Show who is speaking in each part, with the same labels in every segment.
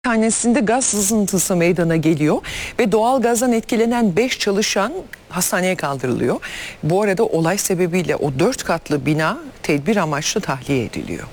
Speaker 1: Tanesinde gaz sızıntısı meydana geliyor ve doğal gazdan etkilenen 5 çalışan hastaneye kaldırılıyor. Bu arada olay sebebiyle o 4 katlı bina tedbir amaçlı tahliye ediliyor.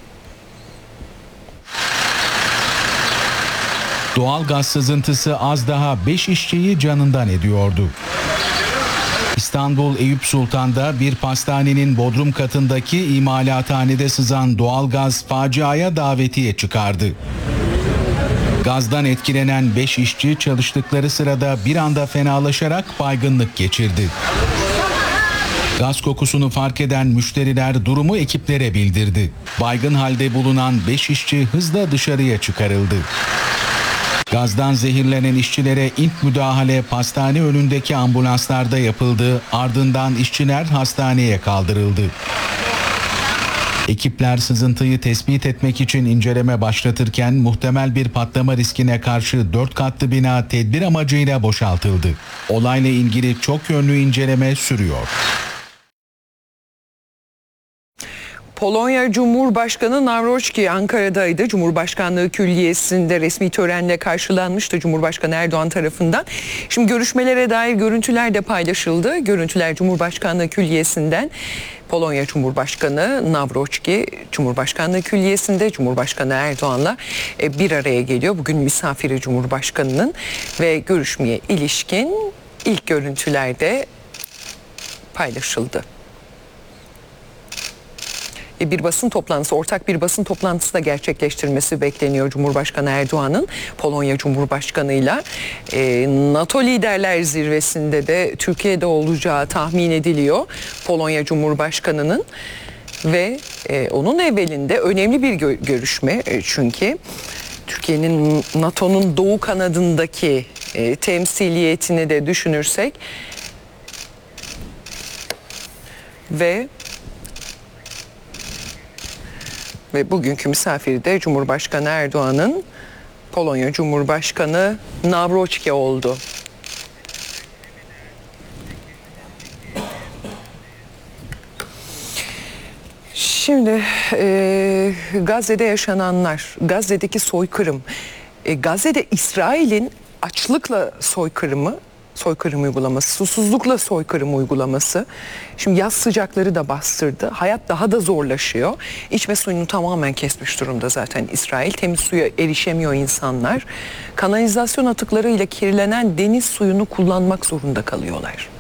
Speaker 2: Doğal gaz sızıntısı az daha 5 işçiyi canından ediyordu. İstanbul Eyüp Sultan'da bir pastanenin bodrum katındaki imalathanede sızan doğal gaz faciaya davetiye çıkardı. Gazdan etkilenen 5 işçi çalıştıkları sırada bir anda fenalaşarak baygınlık geçirdi. Gaz kokusunu fark eden müşteriler durumu ekiplere bildirdi. Baygın halde bulunan 5 işçi hızla dışarıya çıkarıldı. Gazdan zehirlenen işçilere ilk müdahale pastane önündeki ambulanslarda yapıldı, ardından işçiler hastaneye kaldırıldı. Ekipler sızıntıyı tespit etmek için inceleme başlatırken muhtemel bir patlama riskine karşı 4 katlı bina tedbir amacıyla boşaltıldı. Olayla ilgili çok yönlü inceleme sürüyor.
Speaker 1: Polonya Cumhurbaşkanı Nawrocki Ankara'daydı. Cumhurbaşkanlığı Külliyesi'nde resmi törenle karşılanmıştı Cumhurbaşkanı Erdoğan tarafından. Şimdi görüşmelere dair görüntüler de paylaşıldı. Görüntüler Cumhurbaşkanlığı Külliyesi'nden. Polonya Cumhurbaşkanı Nawrocki Cumhurbaşkanlığı Külliyesi'nde Cumhurbaşkanı Erdoğan'la bir araya geliyor. Bugün misafiri Cumhurbaşkanı'nın ve görüşmeye ilişkin ilk görüntülerde paylaşıldı. Bir basın toplantısı, ortak bir basın toplantısı da gerçekleştirmesi bekleniyor Cumhurbaşkanı Erdoğan'ın Polonya Cumhurbaşkanı'yla. NATO Liderler Zirvesi'nde de Türkiye'de olacağı tahmin ediliyor Polonya Cumhurbaşkanı'nın ve onun evvelinde önemli bir görüşme çünkü Türkiye'nin NATO'nun doğu kanadındaki temsiliyetini de düşünürsek ve bugünkü misafiri de Cumhurbaşkanı Erdoğan'ın Polonya Cumhurbaşkanı Nawrocki oldu. Şimdi Gazze'de yaşananlar, Gazze'deki soykırım, Gazze'de İsrail'in açlıkla soykırım uygulaması, susuzlukla soykırım uygulaması. Şimdi yaz sıcakları da bastırdı. Hayat daha da zorlaşıyor. İçme suyunu tamamen kesmiş durumda zaten İsrail. Temiz suya erişemiyor insanlar. Kanalizasyon atıklarıyla kirlenen deniz suyunu kullanmak zorunda kalıyorlar.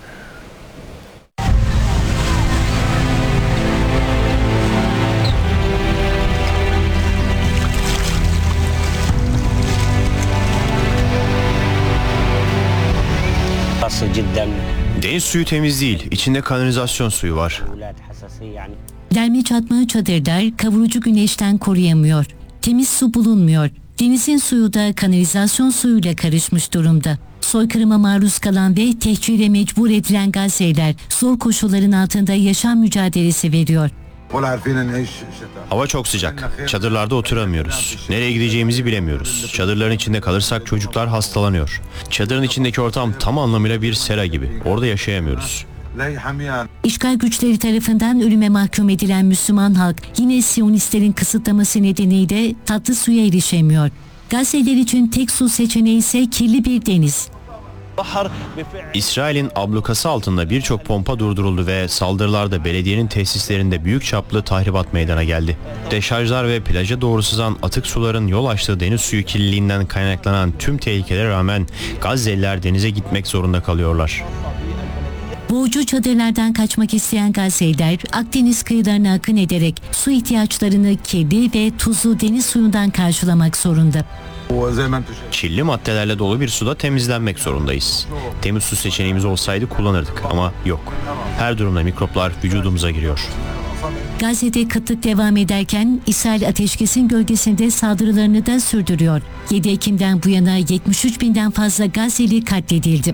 Speaker 3: Deniz suyu temiz değil. İçinde kanalizasyon suyu var.
Speaker 4: Derme çatma çadırlar kavurucu güneşten koruyamıyor. Temiz su bulunmuyor. Denizin suyu da kanalizasyon suyuyla karışmış durumda. Soykırıma maruz kalan ve tehcire mecbur edilen Gazze'liler zor koşulların altında yaşam mücadelesi veriyor.
Speaker 3: Hava çok sıcak. Çadırlarda oturamıyoruz. Nereye gideceğimizi bilemiyoruz. Çadırların içinde kalırsak çocuklar hastalanıyor. Çadırın içindeki ortam tam anlamıyla bir sera gibi. Orada yaşayamıyoruz.
Speaker 4: İşgal güçleri tarafından ölüme mahkum edilen Müslüman halk yine Siyonistlerin kısıtlaması nedeniyle tatlı suya erişemiyor. Gazze'liler için tek su seçeneği ise kirli bir deniz.
Speaker 3: İsrail'in ablukası altında birçok pompa durduruldu ve saldırılarda belediyenin tesislerinde büyük çaplı tahribat meydana geldi. Deşarjlar ve plaja doğru sızan atık suların yol açtığı deniz suyu kirliliğinden kaynaklanan tüm tehlikelere rağmen Gazze'liler denize gitmek zorunda kalıyorlar.
Speaker 4: Boğucu çadırlardan kaçmak isteyen Gazze'liler Akdeniz kıyılarına akın ederek su ihtiyaçlarını kirli ve tuzlu deniz suyundan karşılamak zorunda.
Speaker 3: Kirli maddelerle dolu bir suda temizlenmek zorundayız. Temiz su seçeneğimiz olsaydı kullanırdık ama yok. Her durumda mikroplar vücudumuza giriyor.
Speaker 4: Gazze'de kıtlık devam ederken İsrail ateşkesin gölgesinde saldırılarını da sürdürüyor. 7 Ekim'den bu yana 73 binden fazla Gazze'li katledildi.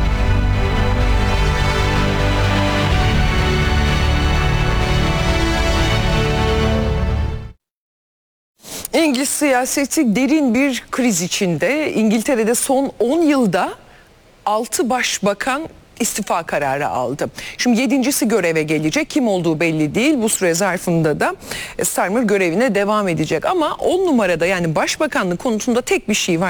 Speaker 1: İngiliz siyaseti derin bir kriz içinde. İngiltere'de son 10 yılda 6 başbakan istifa kararı aldı. Şimdi 7.'si göreve gelecek. Kim olduğu belli değil. Bu süre zarfında da Starmer görevine devam edecek. Ama 10 numarada yani başbakanlık konusunda tek bir şey var.